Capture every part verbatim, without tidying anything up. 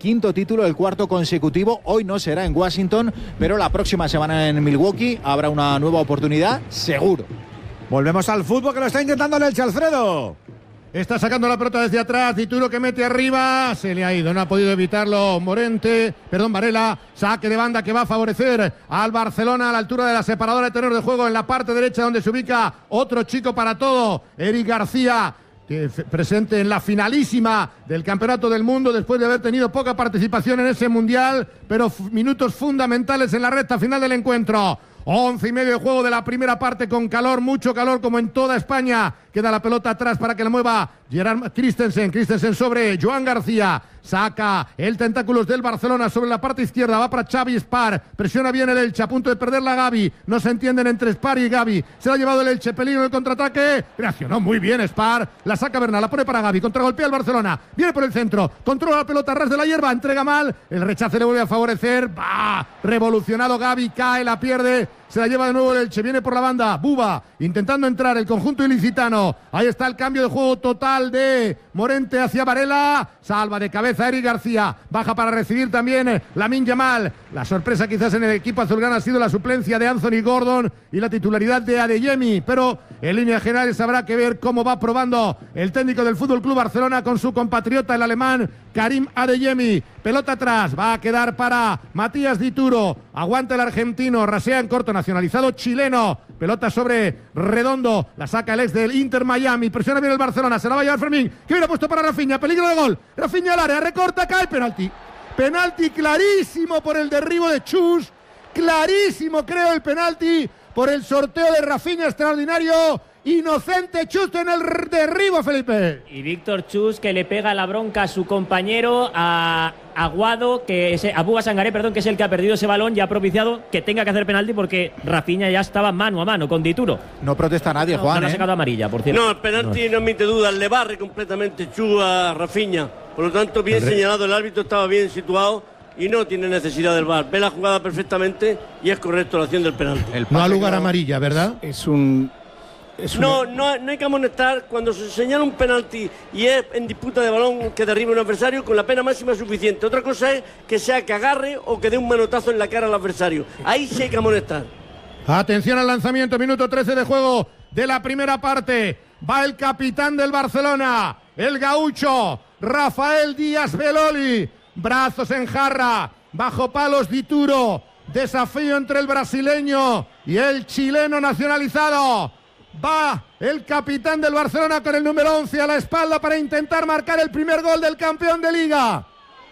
quinto título, el cuarto consecutivo. Hoy no será en Washington, pero la próxima semana en Milwaukee habrá una nueva oportunidad, seguro. Volvemos al fútbol, que lo está intentando el Elche, Alfredo. Está sacando la pelota desde atrás, Dituro que mete arriba, se le ha ido, no ha podido evitarlo Morente, perdón, Varela, saque de banda que va a favorecer al Barcelona a la altura de la separadora de terreno de juego en la parte derecha donde se ubica otro chico para todo, Eric García, que presente en la finalísima del Campeonato del Mundo después de haber tenido poca participación en ese Mundial, pero f- minutos fundamentales en la recta final del encuentro. Once y medio de juego de la primera parte con calor, mucho calor como en toda España. Queda la pelota atrás para que la mueva Gerard Christensen. Christensen sobre Joan García. Saca el tentáculos del Barcelona sobre la parte izquierda. Va para Xavi Spar. Presiona bien el Elche. A punto de perder la Gavi. No se entienden entre Spar y Gavi. Se la ha llevado el Elche. Peligro en el contraataque. Reaccionó muy bien Spar. La saca Bernal. La pone para Gavi. Contragolpea el Barcelona. Viene por el centro. Controla la pelota a ras de la hierba. Entrega mal. El rechace le vuelve a favorecer. Va. Revolucionado Gavi. Cae. La pierde. Se la lleva de nuevo el Elche, viene por la banda, Buba, intentando entrar el conjunto ilicitano. Ahí está el cambio de juego total de Morente hacia Varela. Salva de cabeza Eric García, baja para recibir también Lamine Yamal. La sorpresa quizás en el equipo azulgrana ha sido la suplencia de Anthony Gordon y la titularidad de Adeyemi, pero en líneas generales habrá que ver cómo va probando el técnico del Fútbol Club Barcelona con su compatriota, el alemán Karim Adeyemi. Pelota atrás, va a quedar para Matías Dituro. Aguanta el argentino, rasea en corto, nacionalizado chileno. Pelota sobre Redondo, la saca el ex del Inter Miami. Presiona bien el Barcelona, se la va a llevar Fermín, que viene puesto para Rafinha, peligro de gol. Rafinha al área, recorta, cae, penalti. Penalti clarísimo por el derribo de Chus. Clarísimo, creo, el penalti por el sorteo de Rafinha extraordinario. Inocente Chus en el derribo, Felipe. Y Víctor Chus, que le pega la bronca a su compañero, a Aguado, que es, a Buba Sangaré, perdón, que es el que ha perdido ese balón y ha propiciado que tenga que hacer penalti porque Rafinha ya estaba mano a mano con Dituro. No protesta nadie, no, Juan. No, ¿eh? ha sacado amarilla, por cierto. No, el penalti no, no admite dudas, le barre completamente Chus a Rafinha. Por lo tanto, bien Re... señalado, el árbitro estaba bien situado y no tiene necesidad del V A R. Ve la jugada perfectamente y es correcto la acción del penalti. No ha lugar amarilla, ¿verdad? Es un... Es no, una... no, no hay que amonestar cuando se señala un penalti y es en disputa de balón que derriba un adversario con la pena máxima suficiente. Otra cosa es que sea que agarre o que dé un manotazo en la cara al adversario. Ahí sí hay que amonestar. Atención al lanzamiento, minuto trece de juego de la primera parte. Va el capitán del Barcelona, el gaucho, Rafael Díaz Beloli. Brazos en jarra, bajo palos Dituro. Desafío entre el brasileño y el chileno nacionalizado. Va el capitán del Barcelona con el número once a la espalda para intentar marcar el primer gol del campeón de Liga.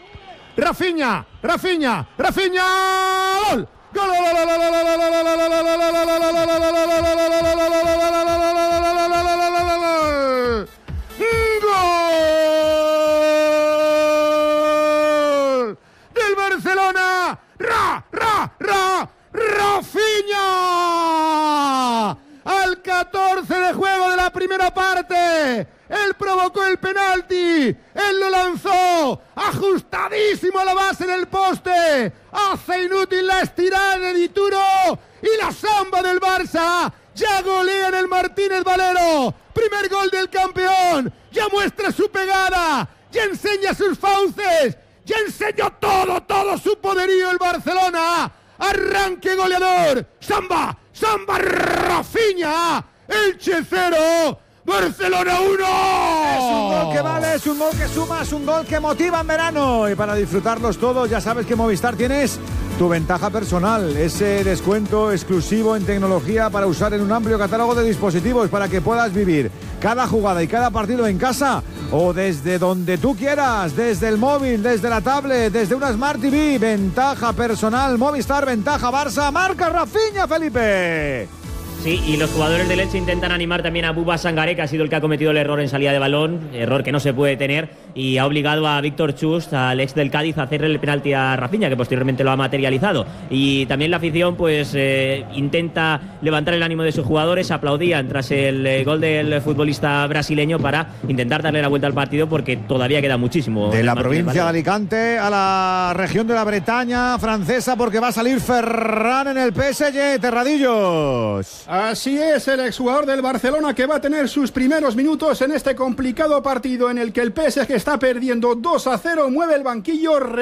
Rafinha, Rafinha, Rafinha, gol. ¡Gol! ¡Del Barcelona! ¡Ra, ra, ra! ¡Rafinha! Al catorce de juego de la primera parte, él provocó el penalti, él lo lanzó, ajustadísimo a la base en el poste, hace inútil la estirada de Dituro y la samba del Barça, ya golea en el Martínez Valero, primer gol del campeón, ya muestra su pegada, ya enseña sus fauces, ya enseñó todo, todo su poderío el Barcelona. Arranque goleador, samba, samba, Rafinha, Elche cero, Barcelona uno. Es un gol que vale, es un gol que suma, es un gol que motiva en verano. Y para disfrutarlos todos, ya sabes que Movistar tienes tu ventaja personal, ese descuento exclusivo en tecnología para usar en un amplio catálogo de dispositivos para que puedas vivir cada jugada y cada partido en casa o desde donde tú quieras, desde el móvil, desde la tablet, desde una Smart T V. Ventaja personal, Movistar, ventaja Barça, marca Rafinha, Felipe. Sí, y los jugadores del Elche intentan animar también a Buba Sangaré, que ha sido el que ha cometido el error en salida de balón, error que no se puede tener, y ha obligado a Víctor Chus, al ex del Cádiz, a hacerle el penalti a Rafinha, que posteriormente lo ha materializado. Y también la afición pues eh, intenta levantar el ánimo de sus jugadores, aplaudían tras el eh, gol del futbolista brasileño para intentar darle la vuelta al partido, porque todavía queda muchísimo. De la provincia de Alicante a la región de la Bretaña francesa, porque va a salir Ferran en el P S G, Terradillos. Así es, el exjugador del Barcelona que va a tener sus primeros minutos en este complicado partido en el que el P S G está perdiendo dos a cero, mueve el banquillo.